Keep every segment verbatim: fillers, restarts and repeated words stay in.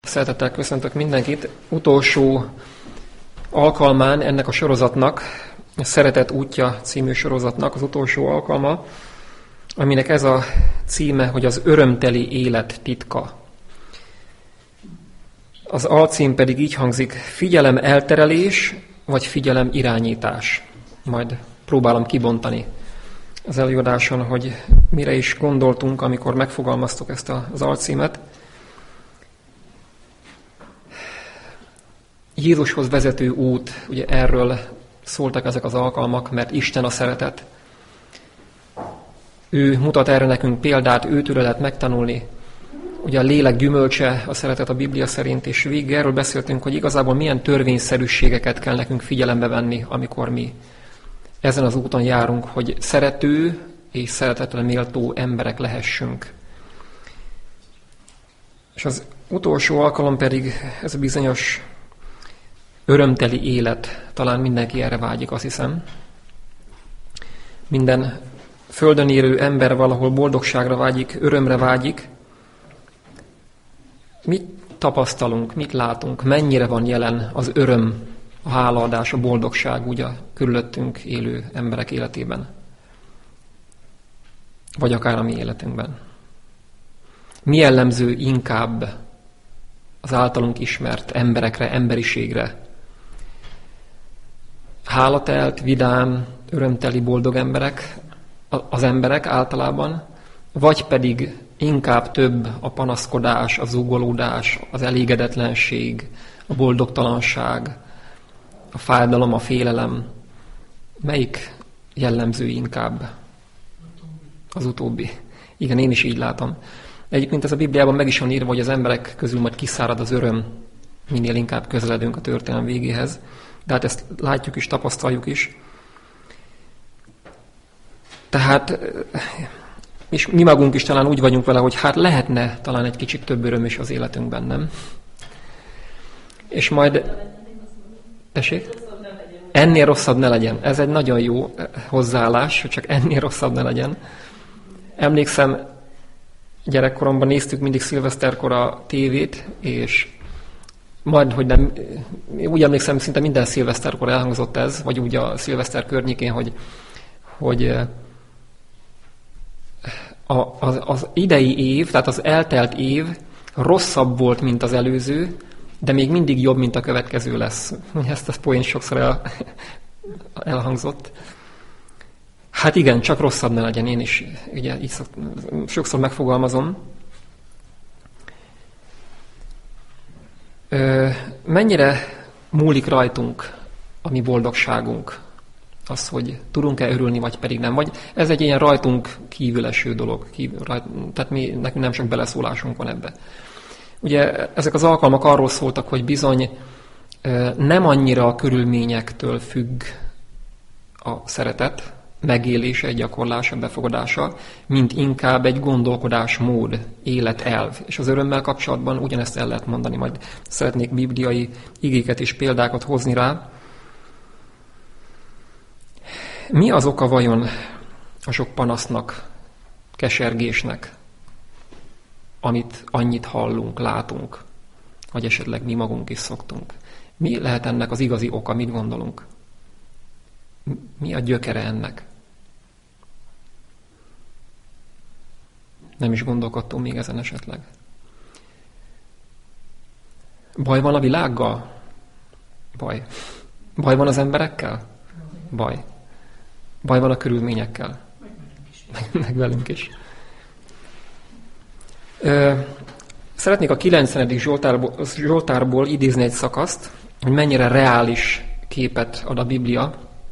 Szeretettel köszöntök mindenkit. Utolsó alkalmán ennek a sorozatnak, a Szeretet útja című sorozatnak az utolsó alkalma, aminek ez a címe, hogy az örömteli élet titka. Az alcím pedig így hangzik: figyelem elterelés, vagy figyelem irányítás. Majd próbálom kibontani az előadáson, hogy mire is gondoltunk, amikor megfogalmaztuk ezt az alcímet. Jézushoz vezető út, ugye erről szóltak ezek az alkalmak, mert Isten a szeretet. Ő mutat erre nekünk példát, őtőle lehet megtanulni. Ugye a lélek gyümölcse a szeretet a Biblia szerint, és végig erről beszéltünk, hogy igazából milyen törvényszerűségeket kell nekünk figyelembe venni, amikor mi ezen az úton járunk, hogy szerető és szeretetre méltó emberek lehessünk. És az utolsó alkalom pedig ez a bizonyos örömteli élet. Talán mindenki erre vágyik, azt hiszem. Minden földön élő ember valahol boldogságra vágyik, örömre vágyik. Mit tapasztalunk, mit látunk, mennyire van jelen az öröm, a hálaadás, a boldogság úgy a körülöttünk élő emberek életében? Vagy akár a mi életünkben? Mi jellemző inkább az általunk ismert emberekre, emberiségre? Hálatelt, vidám, örömteli, boldog emberek, az emberek általában, vagy pedig inkább több a panaszkodás, a zúgolódás, az elégedetlenség, a boldogtalanság, a fájdalom, a félelem. Melyik jellemző inkább? Az utóbbi. Igen, én is így látom. Egyébként ez a Bibliában meg is van írva, hogy az emberek közül majd kiszárad az öröm, minél inkább közeledünk a történelem végéhez. De hát ezt látjuk is, tapasztaljuk is. Tehát és mi magunk is talán úgy vagyunk vele, hogy hát lehetne talán egy kicsit több öröm is az életünkben, nem? És majd... Tessék? Ennél rosszabb ne legyen. Ez egy nagyon jó hozzáállás, hogy csak ennél rosszabb ne legyen. Emlékszem, gyerekkoromban néztük mindig szilveszterkor a tévét, és majd, hogy nem, úgy emlékszem, szinte minden szilveszterkor elhangzott ez, vagy úgy a szilveszter környékén, hogy, hogy a, az, az idei év, tehát az eltelt év rosszabb volt, mint az előző, de még mindig jobb, mint a következő lesz. Ezt a poén sokszor el, elhangzott. Hát igen, csak rosszabb ne legyen, én is ugye, így szok, sokszor megfogalmazom. Ö, mennyire múlik rajtunk a mi boldogságunk? Az, hogy tudunk-e örülni, vagy pedig nem. Vagy ez egy ilyen rajtunk kívül eső dolog. Kívül, rajt, tehát mi, nekünk nem sok beleszólásunk van ebbe. Ugye ezek az alkalmak arról szóltak, hogy bizony nem annyira a körülményektől függ a szeretet megélése, gyakorlása, befogadása, mint inkább egy gondolkodásmód, életelv. És az örömmel kapcsolatban ugyanezt el lehet mondani. Majd szeretnék bibliai igéket és példákat hozni rá. Mi az oka vajon a sok panasznak, kesergésnek, amit annyit hallunk, látunk, vagy esetleg mi magunk is szoktunk? Mi lehet ennek az igazi oka, mit gondolunk? Mi a gyökere ennek? Nem is gondolkodtunk még ezen esetleg. Baj van a világgal? Baj. Baj van az emberekkel? Baj. Baj van a körülményekkel? Meg, meg velünk is. Ö, szeretnék a kilencvenedik Zsoltárból, Zsoltárból idézni egy szakaszt, hogy mennyire reális képet ad a Biblia.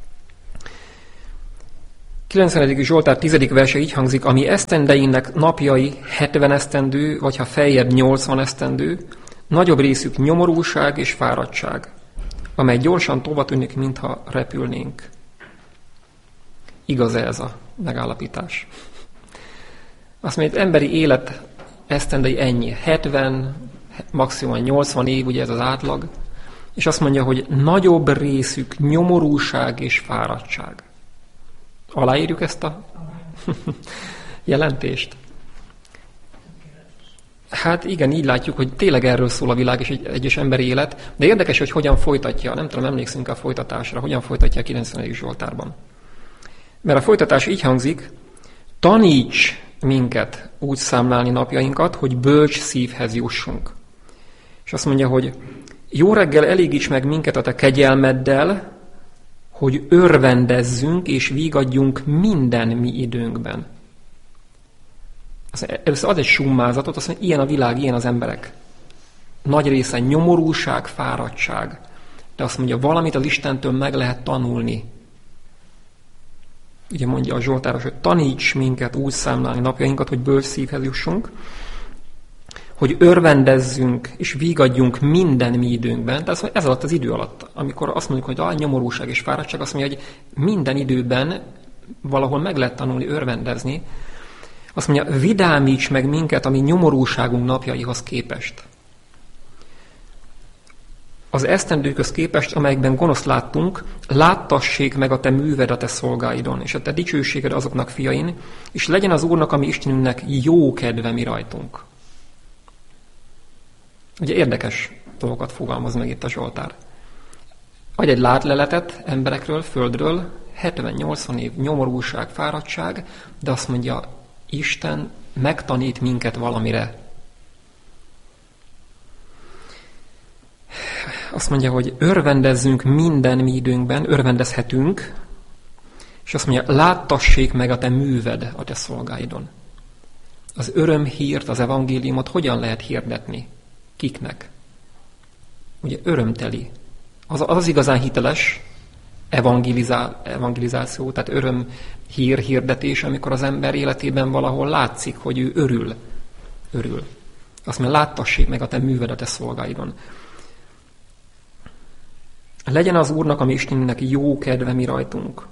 kilencvenedik Zsoltár tizedik verse így hangzik: ami esztendeinek napjai hetven esztendő, vagy ha feljebb nyolcvan esztendő, nagyobb részük nyomorúság és fáradtság, amely gyorsan tovatűnik, mintha repülnénk. Igaz-e ez a megállapítás? Azt mondja, hogy emberi élet esztendei ennyi, hetven, maximum nyolcvan év, ugye ez az átlag, és azt mondja, hogy nagyobb részük nyomorúság és fáradtság. Aláírjuk ezt a jelentést? Hát igen, így látjuk, hogy tényleg erről szól a világ és egy egyes emberi élet, de érdekes, hogy hogyan folytatja, nem tudom, emlékszünk a folytatásra, hogyan folytatja a kilencvenedik Zsoltárban. Mert a folytatás így hangzik: taníts minket úgy számlálni napjainkat, hogy bölcs szívhez jussunk. És azt mondja, hogy jó reggel elégíts meg minket a te kegyelmeddel, hogy örvendezzünk és vígadjunk minden mi időnkben. Először ad egy summázatot, azt mondja, ilyen a világ, ilyen az emberek. Nagy része nyomorúság, fáradtság. De azt mondja, valamit az Istentől meg lehet tanulni. Ugye mondja a Zsoltáros, hogy taníts minket úgy számlálni napjainkat, hogy bölcs szívhez jussunk, hogy örvendezzünk és vígadjunk minden mi időnkben. Tehát ez alatt az idő alatt, amikor azt mondjuk, hogy a nyomorúság és fáradtság, azt mondja, hogy minden időben valahol meg lehet tanulni örvendezni. Azt mondja, vidámíts meg minket a mi nyomorúságunk napjaihoz képest. Az esztendőkhöz képest, amelyekben gonoszt láttunk, láttassék meg a te műved a te szolgáidon, és a te dicsőséged azoknak fiain, és legyen az Úrnak, a mi Istenünknek jó kedve mi rajtunk. Ugye érdekes dolgokat fogalmaz meg itt a Zsoltár. Adj egy látleletet emberekről, földről, hetven-nyolcvan év nyomorúság, fáradtság, de azt mondja, Isten megtanít minket valamire. Azt mondja, hogy örvendezzünk minden mi időnkben, örvendezhetünk, és azt mondja, láttassék meg a te műved a te szolgáidon. Az örömhírt, az evangéliumot hogyan lehet hirdetni? Kiknek? Ugye örömteli. Az az, az igazán hiteles evangelizá, evangelizáció, tehát öröm hír, hirdetés, amikor az ember életében valahol látszik, hogy ő örül. Örül. Azt mondja, láttassék meg a te műved a te szolgáidon. Legyen az Úrnak, a mi Istenünknek jó kedve mi rajtunk.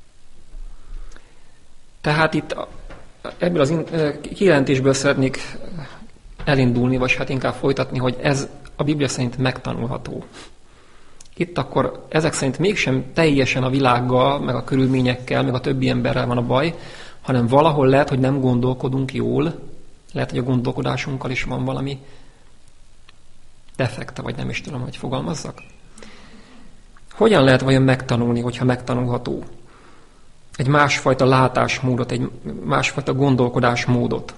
Tehát itt ebből az kijelentésből szeretnék elindulni, vagy hát inkább folytatni, hogy ez a Biblia szerint megtanulható. Itt akkor ezek szerint mégsem teljesen a világgal, meg a körülményekkel, meg a többi emberrel van a baj, hanem valahol lehet, hogy nem gondolkodunk jól, lehet, hogy a gondolkodásunkkal is van valami defekte, vagy nem is tudom, hogy fogalmazzak. Hogyan lehet vajon megtanulni, hogyha megtanulható? Egy másfajta látásmódot, egy másfajta gondolkodásmódot.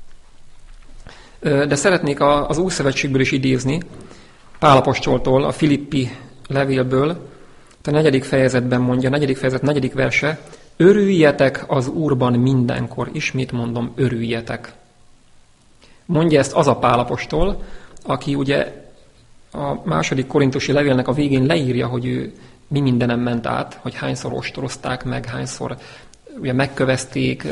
De szeretnék az Új Szövetségből is idézni, Pál apostoltól, a Filippi levélből, a negyedik fejezetben mondja, a negyedik fejezet negyedik verse, örüljetek az Úrban mindenkor, ismét mondom, örüljetek. Mondja ezt az a Pál apostol, aki ugye a második korintusi levélnek a végén leírja, hogy ő mi mindenem ment át, hogy hányszor ostorozták meg, hányszor ugye megkövezték,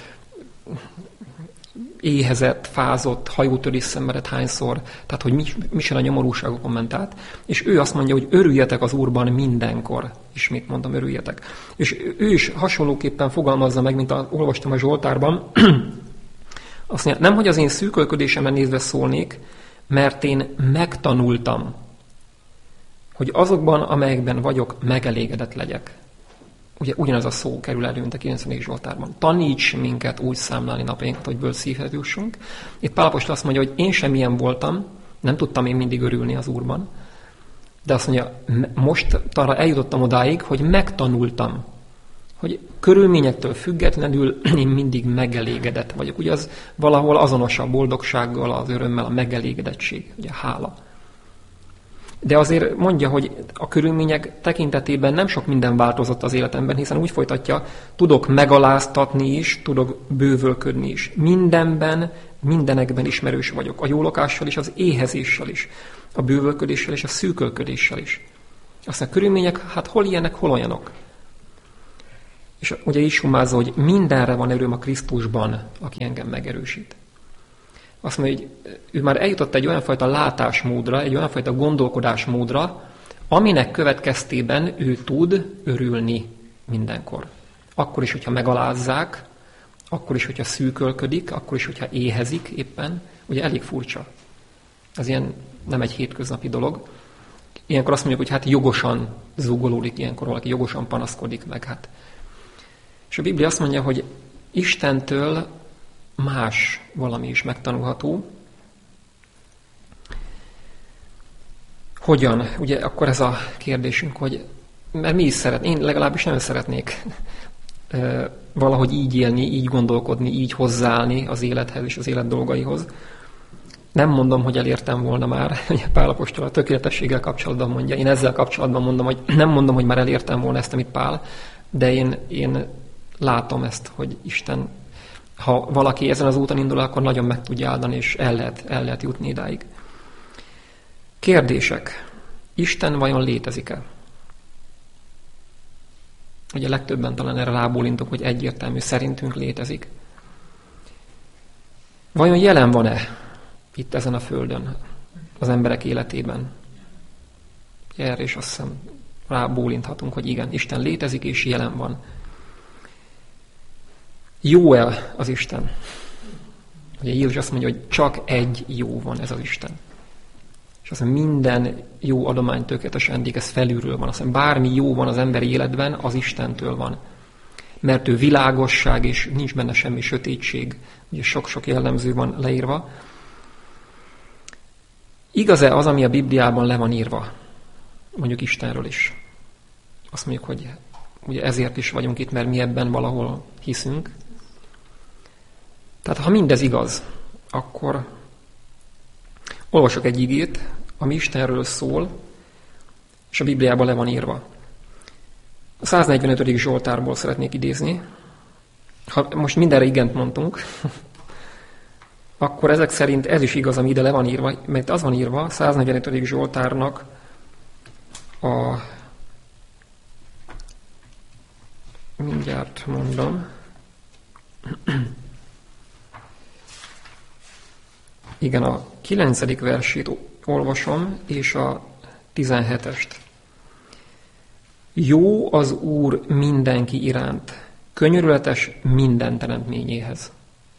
éhezett, fázott, hajótörés szenvedett hányszor, tehát hogy mi, mi sem a nyomorúságokon ment át. És ő azt mondja, hogy örüljetek az Úrban mindenkor. Ismét mondom, örüljetek. És ő is hasonlóképpen fogalmazza meg, mint a, olvastam a Zsoltárban. Azt mondja, nem, hogy az én szűkölködésemre nézve szólnék, mert én megtanultam, hogy azokban, amelyekben vagyok, megelégedett legyek. Ugye ugyanaz a szó kerül elő, mint a kilencvenedik Zsoltárban. Taníts minket úgy számlálni napjainkat, hogy bölcs szívhez jussunk. Itt Pál apostol azt mondja, hogy én sem ilyen voltam, nem tudtam én mindig örülni az Úrban, de azt mondja, most arra eljutottam odáig, hogy megtanultam, hogy körülményektől függetlenül én mindig megelégedett vagyok. Ugye az valahol azonos a boldogsággal, az örömmel, a megelégedettség, ugye a hála. De azért mondja, hogy a körülmények tekintetében nem sok minden változott az életemben, hiszen úgy folytatja, tudok megaláztatni is, tudok bővölködni is. Mindenben, mindenekben ismerős vagyok. A jólokással is, az éhezéssel is, a bővölködéssel és a szűkölködéssel is. Aztán a körülmények, hát hol ilyenek, hol olyanok. És ugye is summázza, hogy mindenre van erőm a Krisztusban, aki engem megerősít. Azt mondja, hogy ő már eljutott egy olyan fajta látásmódra, egy olyan fajta gondolkodásmódra, aminek következtében ő tud örülni mindenkor. Akkor is, hogyha megalázzák, akkor is, hogyha szűkölködik, akkor is, hogyha éhezik éppen. Ugye elég furcsa. Ez ilyen nem egy hétköznapi dolog. Ilyenkor azt mondjuk, hogy hát jogosan zúgolódik, ilyenkor valaki jogosan panaszkodik meg. Hát. És a Biblia azt mondja, hogy Istentől más valami is megtanulható, Hogyan? Ugye akkor ez a kérdésünk, hogy mert mi is szeret, én legalábbis nem szeretnék valahogy így élni, így gondolkodni, így hozzáállni az élethez és az élet dolgaihoz. Nem mondom, hogy elértem volna már, hogy Pál apostol a tökéletességgel kapcsolatban mondja. Én ezzel kapcsolatban mondom, hogy nem mondom, hogy már elértem volna ezt, amit Pál, de én, én látom ezt, hogy Isten, ha valaki ezen az úton indul, akkor nagyon meg tudja áldani, és el lehet, el lehet jutni idáig. Kérdések. Isten vajon létezik-e? Ugye legtöbben talán erre rábólintok, hogy egyértelmű, szerintünk létezik. Vajon jelen van-e itt ezen a földön, az emberek életében? Erre is azt hiszem rábólinthatunk, hogy igen, Isten létezik és jelen van. Jó-e az Isten? Ugye Jézus azt mondja, hogy csak egy jó van, ez az Isten. És azt mondja, minden jó adomány tökéletesen eddig, ez felülről van. Azt mondja, bármi jó van az emberi életben, az Istentől van. Mert ő világosság, és nincs benne semmi sötétség. Ugye sok-sok jellemző van leírva. Igaz-e az, ami a Bibliában le van írva? Mondjuk Istenről is. Azt mondjuk, hogy ugye ezért is vagyunk itt, mert mi ebben valahol hiszünk. Tehát ha mindez igaz, akkor olvasok egy igét, ami Istenről szól, és a Bibliában le van írva. A száznegyvenötödik Zsoltárból szeretnék idézni. Ha most mindenre igent mondtunk, akkor ezek szerint ez is igaz, ami ide le van írva, mert az van írva, a száznegyvenötödik Zsoltárnak a... Mindjárt mondom. Igen, a kilencedik versét olvasom, és a tizenhetest. Jó az Úr mindenki iránt, könyörületes minden teremtményéhez.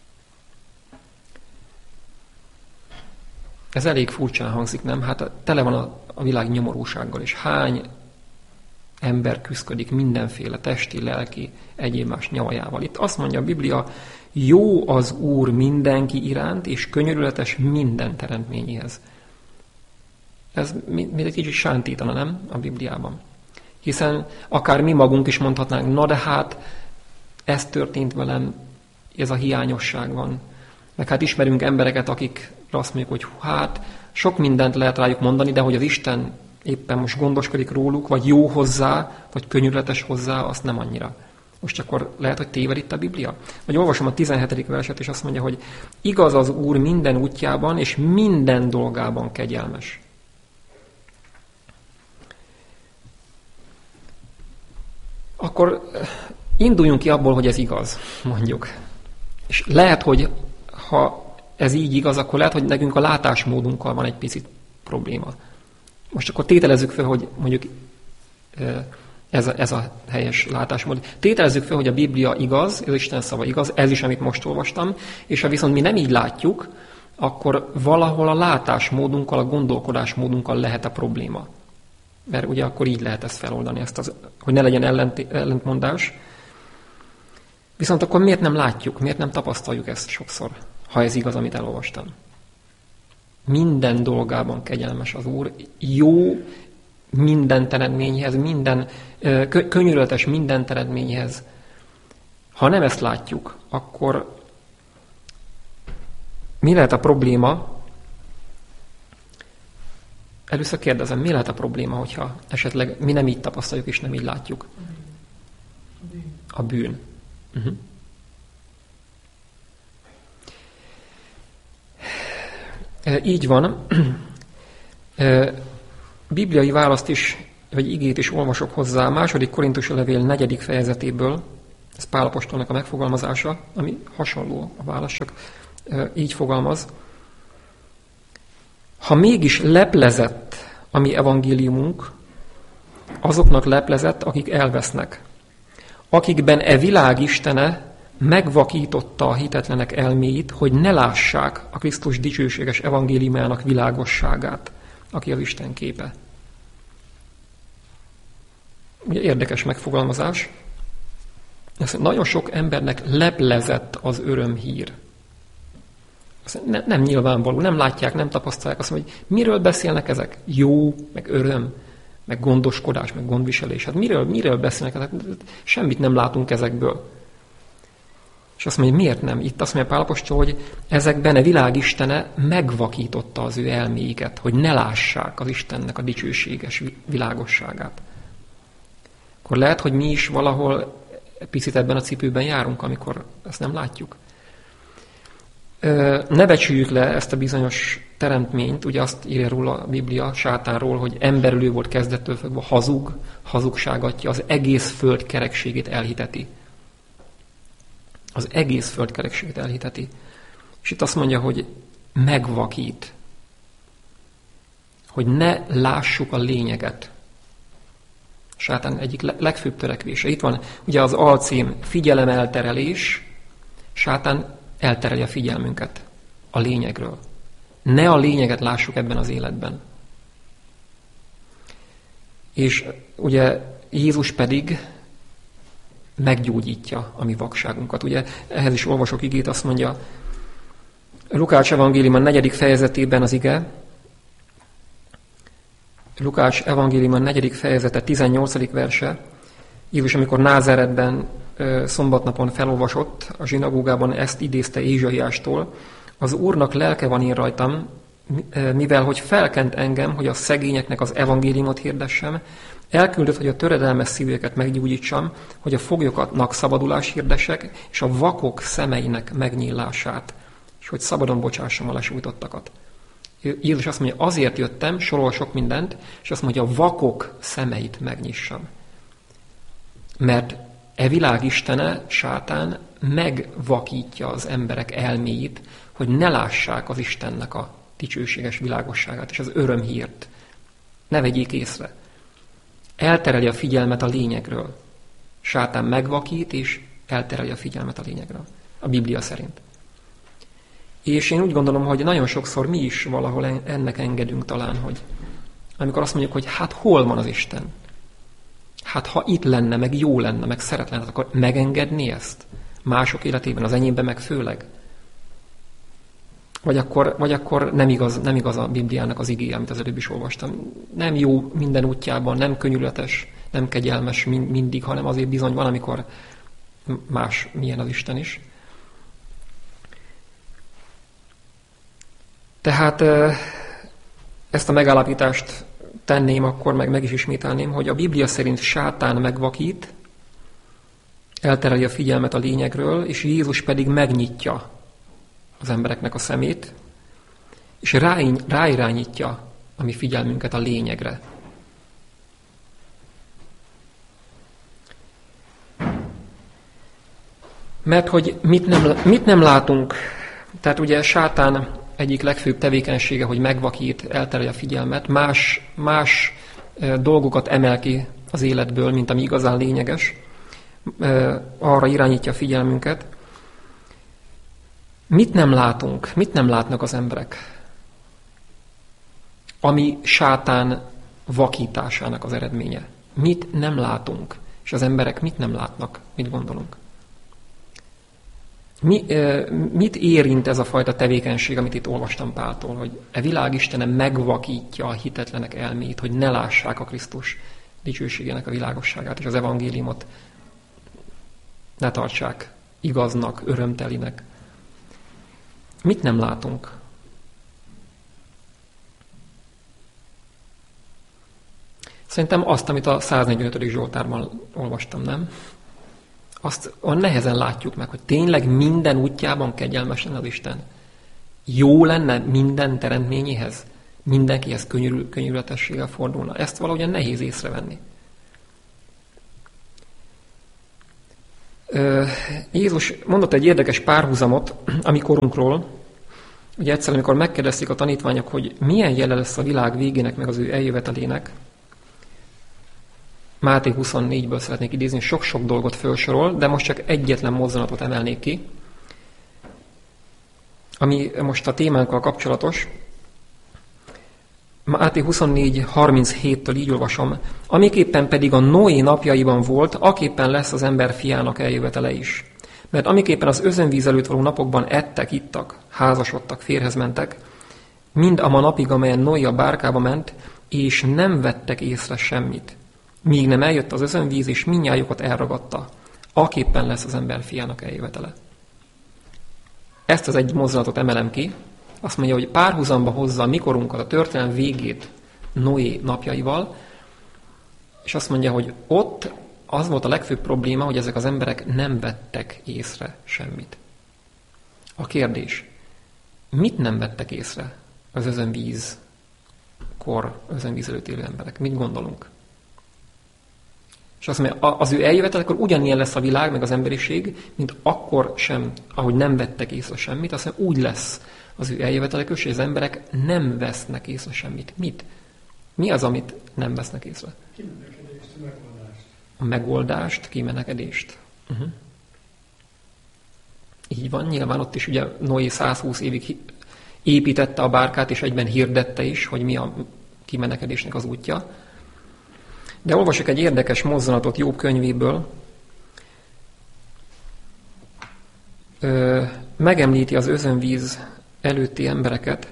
Ez elég furcsán hangzik, nem? Hát tele van a, a világ nyomorúsággal, és hány ember küszködik mindenféle testi, lelki, egyéb más nyavajával. Itt azt mondja a Biblia, jó az Úr mindenki iránt, és könyörületes minden teremtményéhez. Ez mint egy kicsit sántítana, nem? A Bibliában. Hiszen akár mi magunk is mondhatnánk, na de hát ez történt velem, ez a hiányosság van. Meg hát ismerünk embereket, akik azt mondjuk, hogy hát sok mindent lehet rájuk mondani, de hogy az Isten éppen most gondoskodik róluk, vagy jó hozzá, vagy könyörületes hozzá, azt nem annyira. Most akkor lehet, hogy téved itt a Biblia? Vagy olvasom a tizenhetedik verset, és azt mondja, hogy igaz az Úr minden útjában, és minden dolgában kegyelmes. Akkor induljunk ki abból, hogy ez igaz, mondjuk. És lehet, hogy ha ez így igaz, akkor lehet, hogy nekünk a látásmódunkkal van egy picit probléma. Most akkor tételezzük fel, hogy mondjuk ez a, ez a helyes látásmód. Tételezzük fel, hogy a Biblia igaz, ez Isten szava igaz, ez is, amit most olvastam, és ha viszont mi nem így látjuk, akkor valahol a látásmódunkkal, a gondolkodásmódunkkal lehet a probléma. Mert ugye akkor így lehet ezt feloldani, ezt az, hogy ne legyen ellent, ellentmondás. Viszont akkor miért nem látjuk, miért nem tapasztaljuk ezt sokszor, ha ez igaz, amit elolvastam? Minden dolgában kegyelmes az Úr, jó minden teremtményhez, minden könyörületes minden teremtményhez. Ha nem ezt látjuk, akkor mi lehet a probléma? Először kérdezem, mi lehet a probléma, hogyha esetleg mi nem így tapasztaljuk és nem így látjuk? A bűn. Uh-huh. Így van. Bibliai választ is, vagy igét is olvasok hozzá. A második Korintusi levél negyedik fejezetéből, ez Pál apostolnak a megfogalmazása, ami hasonló a válasz, csak így fogalmaz. Ha mégis leplezett a mi evangéliumunk, azoknak leplezett, akik elvesznek, akikben e világ istene megvakította a hitetlenek elméit, hogy ne lássák a Krisztus dicsőséges evangéliumának világosságát, aki az Isten képe. Ugye érdekes megfogalmazás. Nagyon sok embernek leplezett az örömhír. Nem, nem nyilvánvaló, nem látják, nem tapasztalják. Azt mondja, hogy miről beszélnek ezek? Jó, meg öröm, meg gondoskodás, meg gondviselés. Hát miről, miről beszélnek ezek? Semmit nem látunk ezekből. És azt mondja, miért nem? Itt azt mondja Pál apostol, hogy ezekben a világ istene megvakította az ő elméiket, hogy ne lássák az Istennek a dicsőséges világosságát. Akkor lehet, hogy mi is valahol picit ebben a cipőben járunk, amikor ezt nem látjuk. Ne becsüljük le ezt a bizonyos teremtményt, ugye azt írja róla a Biblia sátánról, hogy emberülő volt kezdettől fogva, hazug, hazugságatja, az egész föld kerekségét elhiteti. Az egész föld kerekségét elhiteti. És itt azt mondja, hogy megvakít, hogy ne lássuk a lényeget. Sátán egyik legfőbb törekvése. Itt van ugye az alcím figyelemelterelés, sátán elterelje a figyelmünket a lényegről. Ne a lényeget lássuk ebben az életben. És ugye Jézus pedig meggyógyítja a mi vakságunkat. Ugye ehhez is olvasok igét, azt mondja Lukács evangélium a negyedik fejezetében az ige, Lukács evangélium a negyedik fejezete tizennyolcadik verse, Jézus, amikor Názáretben szombatnapon felolvasott, a zsinagógában ezt idézte Ézsaiástól, az Úrnak lelke van én rajtam, mivel hogy felkent engem, hogy a szegényeknek az evangéliumot hirdessem, elküldött, hogy a töredelmes szívűeket meggyógyítsam, hogy a foglyoknak szabadulás hirdessek, és a vakok szemeinek megnyílását, és hogy szabadon bocsássam a lesújtottakat. Jézus azt mondja, azért jöttem, sorol sok mindent, és azt mondja, a vakok szemeit megnyissam. Mert e világ istene, sátán megvakítja az emberek elméit, hogy ne lássák az Istennek a dicsőséges világosságát és az örömhírt. Ne vegyék észre. Eltereli a figyelmet a lényegről. Sátán megvakít, és eltereli a figyelmet a lényegről. A Biblia szerint. És én úgy gondolom, hogy nagyon sokszor mi is valahol ennek engedünk talán, hogy amikor azt mondjuk, hogy hát hol van az Isten? Hát ha itt lenne, meg jó lenne, meg szeretlene, akkor megengedni ezt? Mások életében, az enyémben meg főleg? Vagy akkor, vagy akkor nem, igaz, nem igaz a Bibliának az igéje, amit az előbb is olvastam. Nem jó minden útjában, nem könnyűletes, nem kegyelmes mindig, hanem azért bizony van, amikor más milyen az Isten is. Tehát ezt a megállapítást tenném, akkor meg meg is ismételném, hogy a Biblia szerint sátán megvakít, eltereli a figyelmet a lényegről, és Jézus pedig megnyitja az embereknek a szemét, és ráirányítja a mi figyelmünket a lényegre. Mert hogy mit nem, mit nem látunk, tehát ugye sátán egyik legfőbb tevékenysége, hogy megvakít, elterelje a figyelmet, más, más dolgokat emel ki az életből, mint ami igazán lényeges, arra irányítja a figyelmünket. Mit nem látunk, mit nem látnak az emberek, ami sátán vakításának az eredménye? Mit nem látunk, és az emberek mit nem látnak, mit gondolunk? Mi, mit érint ez a fajta tevékenység, amit itt olvastam Páltól, hogy e világ Istene megvakítja a hitetlenek elmét, hogy ne lássák a Krisztus dicsőségének a világosságát, és az evangéliumot ne tartsák igaznak, örömtelinek. Mit nem látunk? Szerintem azt, amit a száznegyvenötödik Zsoltárban olvastam, nem? Azt olyan nehezen látjuk meg, hogy tényleg minden útjában kegyelmes lenne az Isten. Jó lenne minden teremtményéhez, mindenkihez könyörül, könyörületességgel fordulna. Ezt valahogyan nehéz észrevenni. Jézus mondott egy érdekes párhuzamot a mi korunkról. Ugye egyszer, amikor megkérdezték a tanítványok, hogy milyen jele lesz a világ végének, meg az ő eljövetelének, Máté huszonnégyből szeretnék idézni, sok-sok dolgot felsorol, de most csak egyetlen mozzanatot emelnék ki, ami most a témánkkal kapcsolatos. Máté huszonnégy harminchéttől így olvasom, amiképpen pedig a Noé napjaiban volt, aképpen lesz az ember fiának eljövetele is. Mert amiképpen az özönvíz előtt való napokban ettek, ittak, házasodtak, férjhez mentek, mind a ma napig, amelyen Noé a bárkába ment, és nem vettek észre semmit, míg nem eljött az özönvíz, és mindnyájukat elragadta, aképpen lesz az ember fiának eljövetele. Ezt az egy mozdulatot emelem ki, azt mondja, hogy párhuzamba hozza a mikorunkat, a történelem végét Noé napjaival, és azt mondja, hogy ott az volt a legfőbb probléma, hogy ezek az emberek nem vettek észre semmit. A kérdés, mit nem vettek észre az özönvíz kor, özönvíz előtt élő emberek? Mit gondolunk? És azt mondja, az ő eljövetelekor ugyanilyen lesz a világ, meg az emberiség, mint akkor sem, ahogy nem vettek észre semmit, azt mondja, úgy lesz az ő eljövetelekor, és az emberek nem vesznek észre semmit. Mit? Mi az, amit nem vesznek észre? Kimenekedést, megoldást. A megoldást, kimenekedést. Uh-huh. Így van, nyilván ott is ugye Noé százhúsz évig építette a bárkát, és egyben hirdette is, hogy mi a kimenekedésnek az útja. De olvasok egy érdekes mozzanatot Jobb könyvéből. Ö, megemlíti az özönvíz előtti embereket.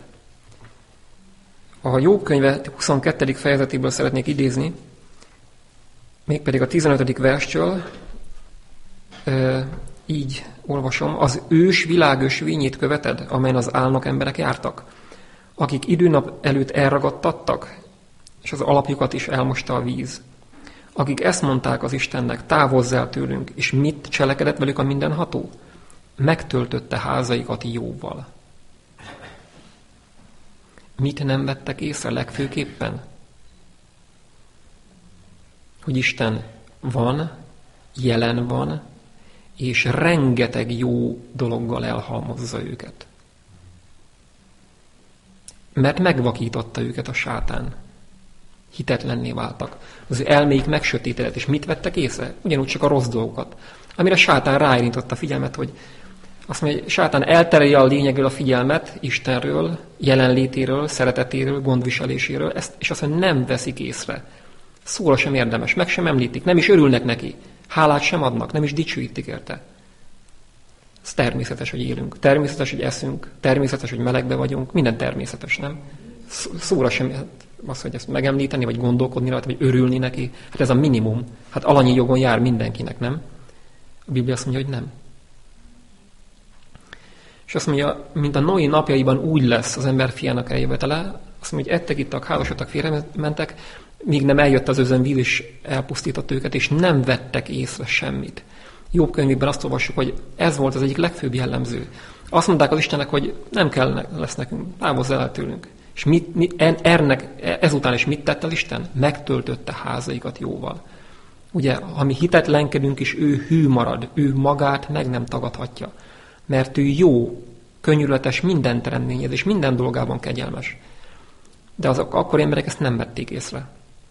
A Jobb könyve huszonkettedik fejezetéből szeretnék idézni, mégpedig a tizenötödik verstől, ö, így olvasom, az ős világösvényét követed, amelyen az álnok emberek jártak, akik időnap előtt elragadtattak, és az alapjukat is elmosta a víz. Akik ezt mondták az Istennek, távozz el tőlünk, és mit cselekedett velük a mindenható? Megtöltötte házaikat jóval. Mit nem vettek észre legfőképpen? Hogy Isten van, jelen van, és rengeteg jó dologgal elhalmozza őket. Mert megvakította őket a sátán. Hitetlenné váltak. Az ő elméik megsötétedett, és mit vettek észre? Ugyanúgy csak a rossz dolgokat. Amire a sátán ráirintotta a figyelmet, hogy azt mondja, hogy sátán elterelje a lényegről a figyelmet, Istenről, jelenlétéről, szeretetéről, gondviseléséről, ezt, és azt mondja, nem veszik észre. Szóra sem érdemes, meg sem említik, nem is örülnek neki, hálát sem adnak, nem is dicsőítik érte. Ez természetes, hogy élünk, természetes, hogy eszünk, természetes, hogy melegbe vagyunk, minden természetes, nem? Szóra sem az, hogy ezt megemlíteni, vagy gondolkodni rajta, vagy örülni neki, hát ez a minimum. Hát alanyi jogon jár mindenkinek, nem? A Biblia azt mondja, hogy nem. És azt mondja, mint a Noé napjaiban úgy lesz az ember fiának eljövetele, azt mondja, hogy ettek, ittak, házasodtak, félrementek, míg nem eljött az özönvíz, és elpusztított őket, és nem vettek észre semmit. Jobb könyvében azt olvassuk, hogy ez volt az egyik legfőbb jellemző. Azt mondták az Istennek, hogy nem kell lesz nekünk, távozz el tőlünk. És mit, mit, ennek, ezután is mit tett el Isten? Megtöltötte házaikat jóval. Ugye, ha mi hitetlenkedünk is, ő hű marad, ő magát meg nem tagadhatja. Mert ő jó, könyörületes, minden teremtményez, és minden dolgában kegyelmes. De azok akkor emberek ezt nem vették észre.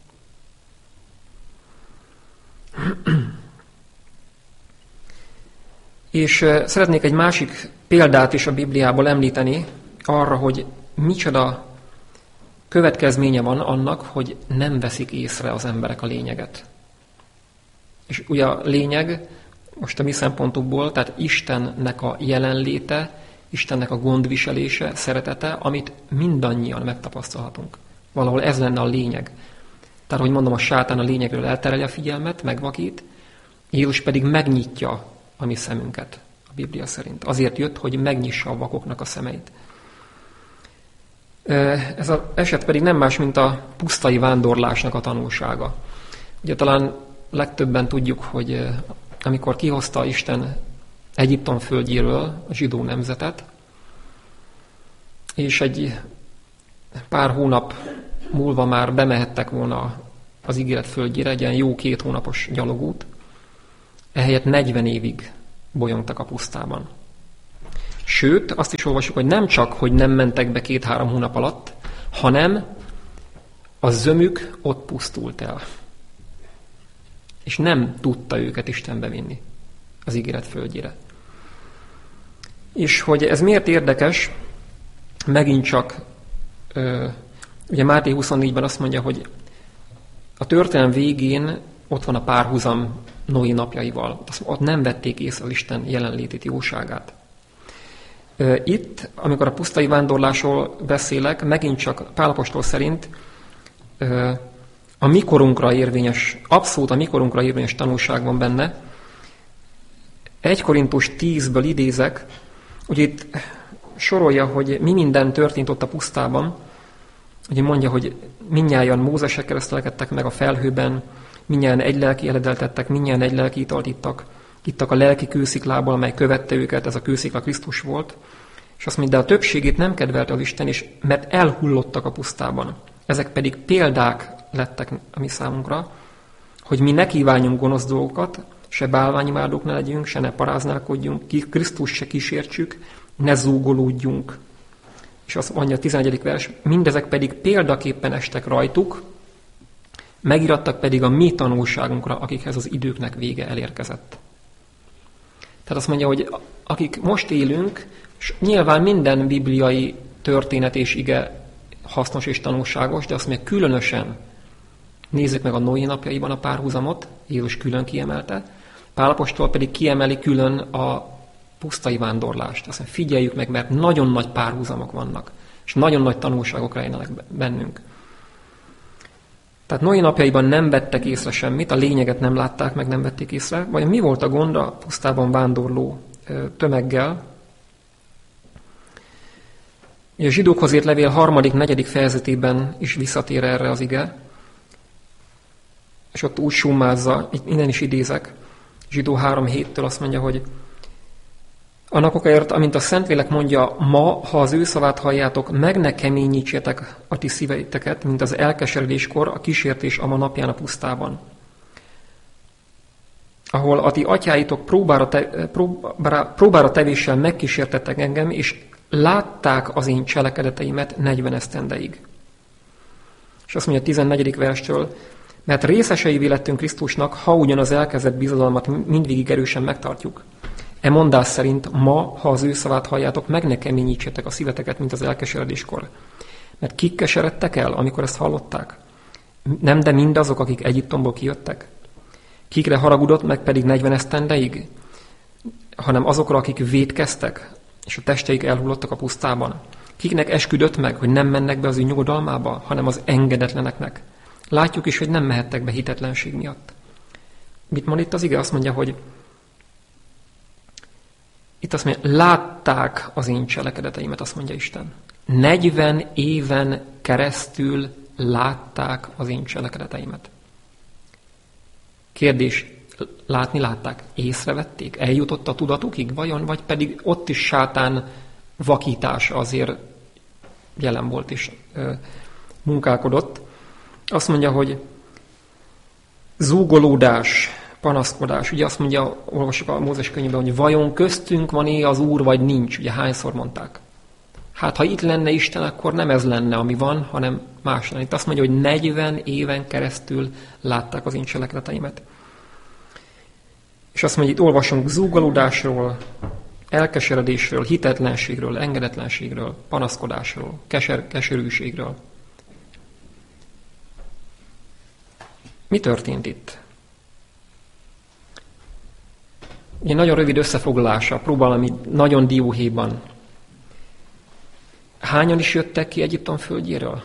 És szeretnék egy másik példát is a Bibliából említeni arra, hogy micsoda következménye van annak, hogy nem veszik észre az emberek a lényeget. És ugye a lényeg, most a mi szempontunkból, tehát Istennek a jelenléte, Istennek a gondviselése, szeretete, amit mindannyian megtapasztalhatunk. Valahol ez lenne a lényeg. Tehát, hogy mondom, a sátán a lényegről elterelje a figyelmet, megvakít, Jézus pedig megnyitja a mi szemünket, a Biblia szerint. Azért jött, hogy megnyissa a vakoknak a szemeit. Ez az eset pedig nem más, mint a pusztai vándorlásnak a tanulsága. Ugye talán legtöbben tudjuk, hogy amikor kihozta Isten Egyiptom földjéről a zsidó nemzetet, és egy pár hónap múlva már bemehettek volna az ígéret földjére, egy ilyen jó két hónapos gyalogút, ehelyett negyven évig bolyongtak a pusztában. Sőt, azt is olvasjuk, hogy nem csak, hogy nem mentek be két-három hónap alatt, hanem a zömük ott pusztult el. És nem tudta őket Isten bevinni az ígéret földjére. És hogy ez miért érdekes, megint csak, ugye Máté huszonnégyben azt mondja, hogy a történelem végén ott van a párhuzam Noé napjaival. Ott nem vették észre az Isten jelenlétét, jóságát. Itt, amikor a pusztai vándorlásról beszélek, megint csak Pál apostol szerint a mikorunkra érvényes, abszolút a mikorunkra érvényes tanulság van benne. egy Korintus tízből idézek, ugye itt sorolja, hogy mi minden történt ott a pusztában. Ugye mondja, hogy mindnyájan Mózesek keresztelkedtek meg a felhőben, mindnyájan egy lelki eledeltettek, mindnyájan egy lelki italt ittak, ittak a lelki kősziklából, amely követte őket, ez a kőszikla Krisztus volt. És azt mondja, de a többségét nem kedvelte az Isten, és mert elhullottak a pusztában. Ezek pedig példák lettek a mi számunkra, hogy mi ne kívánjunk gonosz dolgokat, se bálványimádók ne legyünk, se ne paráználkodjunk, Krisztus se kísértsük, ne zúgolódjunk. És azt mondja a tizenegyedik vers, mindezek pedig példaképpen estek rajtuk, megirattak pedig a mi tanulságunkra, akikhez az időknek vége elérkezett. Tehát azt mondja, hogy akik most élünk, és nyilván minden bibliai történet és ige hasznos és tanulságos, de azt mondja, különösen nézzük meg a Noé napjaiban a párhuzamot, Jézus külön kiemelte, Pál apostol pedig kiemeli külön a pusztai vándorlást. Azt mondja, figyeljük meg, mert nagyon nagy párhuzamok vannak, és nagyon nagy tanulságok rejlenek bennünk. Tehát Noé napjaiban nem vettek észre semmit, a lényeget nem látták meg, nem vették észre. Vagy mi volt a gond a pusztában vándorló tömeggel? A zsidókhoz írt levél harmadik, negyedik fejezetében is visszatér erre az ige, és ott úgy summázza, innen is idézek, Zsidó három héttől azt mondja, hogy annak okáért, amint a Szentlélek mondja, ma, ha az ő szavát halljátok, meg ne keményítsétek a ti szíveiteket, mint az elkeseredéskor, a kísértés ama napján a pusztában. Ahol a ti atyáitok próbára, te, próbára, próbára tevéssel megkísértettek engem, és látták az én cselekedeteimet negyven esztendeig. És azt mondja a tizennegyedik verstől, mert részeseivé lettünk Krisztusnak, ha ugyan az elkezdett bizodalmat mindvégig erősen megtartjuk. E mondás szerint ma, ha az ő szavát halljátok, meg ne keményítsétek a szíveteket, mint az elkeseredéskor. Mert kik keseredtek el, amikor ezt hallották? Nem, de mindazok, akik Egyiptomból kijöttek? Kikre haragudott meg pedig negyven esztendeig? Hanem azokra, akik vétkeztek, és a testeik elhullottak a pusztában. Kiknek esküdött meg, hogy nem mennek be az ő nyugodalmába, hanem az engedetleneknek. Látjuk is, hogy nem mehettek be hitetlenség miatt. Mit mond itt az ige? Azt mondja, hogy itt azt mondja, látták az én cselekedeteimet, azt mondja Isten. negyven éven keresztül látták az én cselekedeteimet. Kérdés, látni látták? Észrevették? Eljutott a tudatukig vajon? Vagy pedig ott is sátán vakítása azért jelen volt és ö, munkálkodott. Azt mondja, hogy zúgolódás, panaszkodás. Ugye azt mondja, olvasok a Mózes könyvben, hogy vajon köztünk van-e az Úr, vagy nincs. Ugye hányszor mondták? Hát, ha itt lenne Isten, akkor nem ez lenne, ami van, hanem más lenne. Itt azt mondja, hogy negyven éven keresztül látták az én cselekedeteimet. És azt mondja, itt olvasunk zúgolódásról, elkeseredésről, hitetlenségről, engedetlenségről, panaszkodásról, keser, keserűségről. Mi történt itt? Ugye nagyon rövid összefoglalása, próbálom így nagyon dióhéjban. Hányan is jöttek ki Egyiptom földjéről?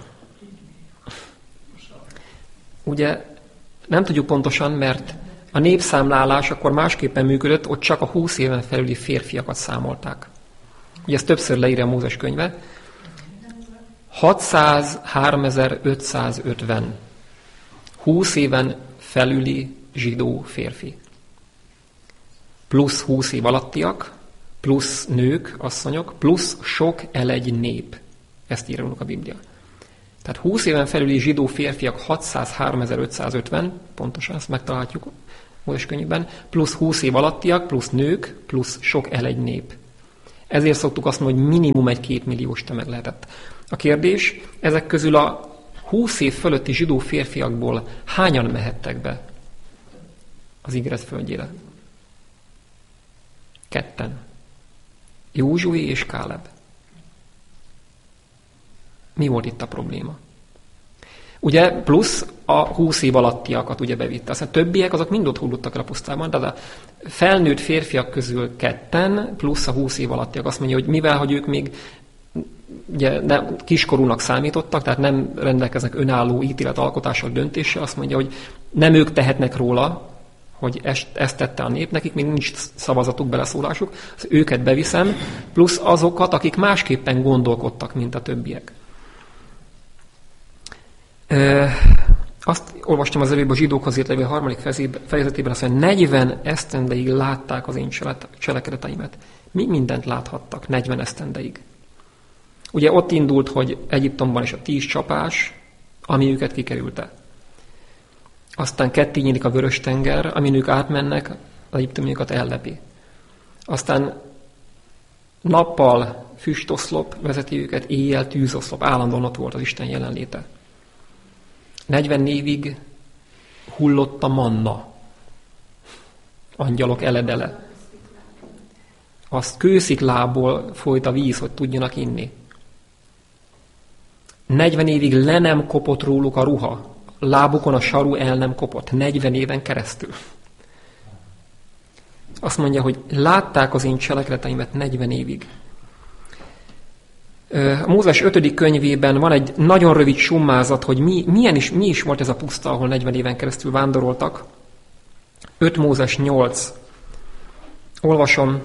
Ugye nem tudjuk pontosan, mert a népszámlálás akkor másképpen működött, ott csak a húsz éven felüli férfiakat számolták. Ugye ezt többször leírja a Mózes könyve. hatszáz háromezer-ötszázötven húsz éven felüli zsidó férfi. Plusz húsz év alattiak, plusz nők, asszonyok, plusz sok elegy nép. Ezt írja a Biblia. Tehát húsz éven felüli zsidó férfiak hatszázháromezer-ötszázötven, pontosan ezt megtalálhatjuk Mózes könyvben, plusz húsz év alattiak, plusz nők, plusz sok elegy nép. Ezért szoktuk azt mondani, hogy minimum egy kétmilliós tömeg lehetett. A kérdés, ezek közül a húsz év fölötti zsidó férfiakból hányan mehettek be az ígéret földjére? Ketten. Józsué és Káleb. Mi volt itt a probléma? Ugye plusz a húsz év alattiakat ugye bevitte. Aztán többiek azok mind ott hullottak el a pusztában, de a felnőtt férfiak közül ketten, plusz a húsz év alattiak azt mondja, hogy mivel, hogy ők még ugye nem, kiskorúnak számítottak, tehát nem rendelkeznek önálló ítéletalkotással, döntéssel, azt mondja, hogy nem ők tehetnek róla, hogy ezt, ezt tette a nép, nekik még nincs szavazatuk, beleszólásuk, az őket beviszem, plusz azokat, akik másképpen gondolkodtak, mint a többiek. Ö, azt olvastam az előbb a zsidókhoz írt levél harmadik fejezetében, azt mondja, negyven esztendeig látták az én cselekedeteimet. Mi mindent láthattak negyven esztendeig? Ugye ott indult, hogy Egyiptomban is a tíz csapás, ami őket kikerülte. Aztán ketté nyílik a Vörös-tenger, amin ők átmennek, az egyiptomiakat ellepi. Aztán nappal füstoszlop vezeti őket, éjjel tűzoszlop, állandóan ott volt az Isten jelenléte. negyven évig hullott a manna, angyalok eledele. Azt kősziklából folyt a víz, hogy tudjanak inni. negyven évig le nem kopott róluk a ruha, lábukon a saru el nem kopott, negyven éven keresztül. Azt mondja, hogy látták az én cselekedeteimet negyven évig. A Mózes ötödik könyvében van egy nagyon rövid summázat, hogy mi, milyen is, mi is volt ez a puszta, ahol negyven éven keresztül vándoroltak. öt Mózes nyolc. Olvasom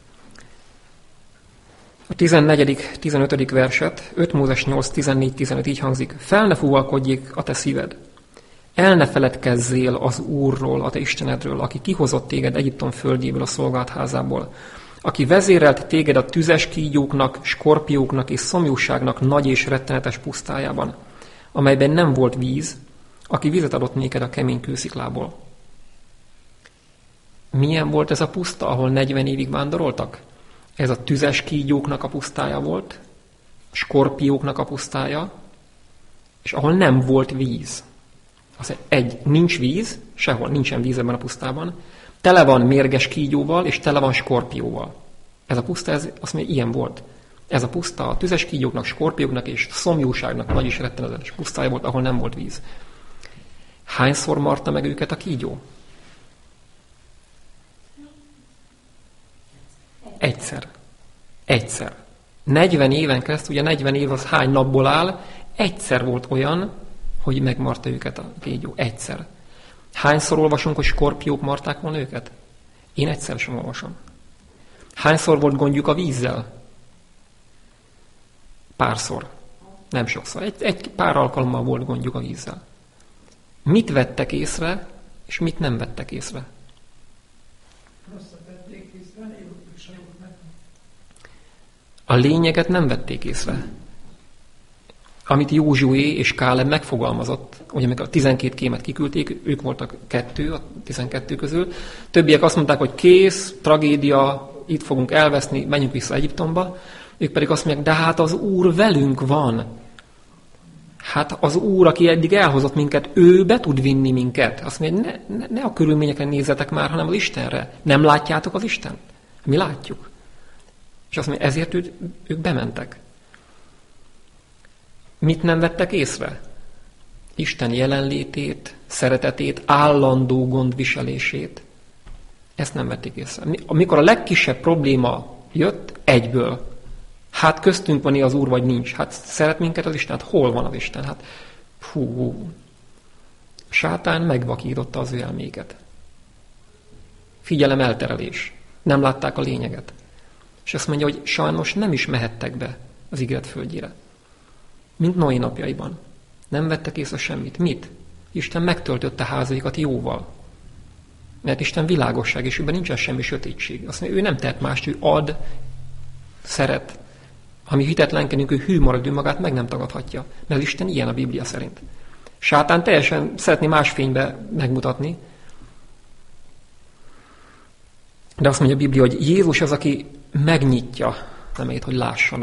a tizennegyedik tizenötödik verset, öt Mózes nyolc tizennégy tizenöt így hangzik. Fel ne fúvalkodjék a te szíved. El ne feledkezzél az Úrról, a te Istenedről, aki kihozott téged Egyiptom földjéből, a szolgált házából, aki vezérelt téged a tüzes kígyóknak, skorpióknak és szomjúságnak nagy és rettenetes pusztájában, amelyben nem volt víz, aki vizet adott néked a kemény kősziklából. Milyen volt ez a puszta, ahol negyven évig vándoroltak? Ez a tüzes kígyóknak a pusztája volt, skorpióknak a pusztája, és ahol nem volt víz. Azt mondja, egy, nincs víz, sehol nincsen víz ebben a pusztában, tele van mérges kígyóval, és tele van skorpióval. Ez a puszta, ez, azt mondja, ilyen volt. Ez a puszta a tüzes kígyóknak, skorpióknak és szomjúságnak nagy és rettenetes pusztája volt, ahol nem volt víz. Hányszor marta meg őket a kígyó? Egyszer. Egyszer. negyven éven keresztül, ugye negyven év az hány napból áll, egyszer volt olyan, hogy megmarta őket a kígyó. Egyszer. Hányszor olvasunk, hogy skorpiók marták volna őket? Én egyszer sem olvasom. Hányszor volt gondjuk a vízzel? Párszor. Nem sokszor. Egy, egy pár alkalommal volt gondjuk a vízzel. Mit vettek észre, és mit nem vettek észre? A lényeget nem vették észre. Amit Józsué és Káleb megfogalmazott, ugye meg a tizenkét kémet kiküldték, ők voltak kettő a tizenkettő közül. Többiek azt mondták, hogy kész, tragédia, itt fogunk elveszni, menjünk vissza Egyiptomba. Ők pedig azt mondják, de hát az Úr velünk van. Hát az Úr, aki eddig elhozott minket, ő be tud vinni minket. Azt mondja, ne, ne, ne a körülményekre nézzetek már, hanem az Istenre. Nem látjátok az Istent? Mi látjuk. És azt mondja, ezért ők, ők bementek. Mit nem vettek észre? Isten jelenlétét, szeretetét, állandó gondviselését. Ezt nem vették észre. Amikor a legkisebb probléma jött, egyből. Hát köztünk van-e az Úr, vagy nincs? Hát szeret minket az Isten? Hát hol van az Isten? Hát hú. Sátán megvakította az ő elméket. Figyelem elterelés. Nem látták a lényeget. És azt mondja, hogy sajnos nem is mehettek be az ígéret földjére. Mint Noé napjaiban. Nem vettek észre semmit. Mit? Isten megtöltötte házaikat jóval. Mert Isten világosság, és őben nincsen semmi sötétség. Azt mondja, ő nem tehet mást, ő ad, szeret. Ha mi hitetlenkedünk, ő hű marad, ő magát meg nem tagadhatja. Mert Isten ilyen a Biblia szerint. Sátán teljesen szeretné más fénybe megmutatni. De azt mondja a Biblia, hogy Jézus az, aki megnyitja szemét, hogy lásson.